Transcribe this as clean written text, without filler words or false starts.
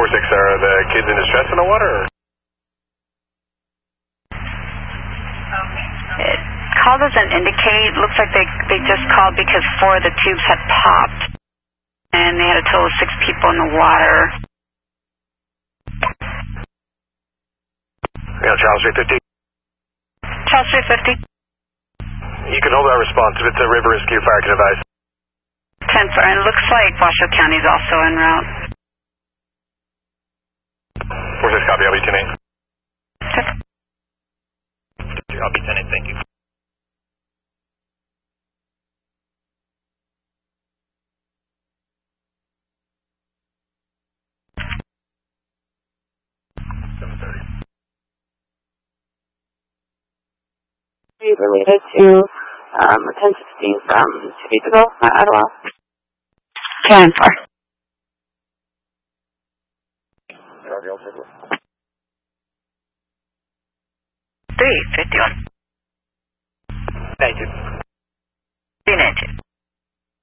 4-6, are the kids in distress in the water? Or? Call doesn't indicate. Looks like they just called because 4 of the tubes had popped, and they had a total of 6 people in the water. Yeah, Charles 350. Charles 350. You can hold our response. If it's a river rescue, fire can advise. 10 for, and it looks like Washoe County is also en route. 4-6, copy. I'll be 10-8. I'll be 10-8, thank you. Related to a 1016 from 2 days ago, Ottawa. 10 for. 351. 92. 392.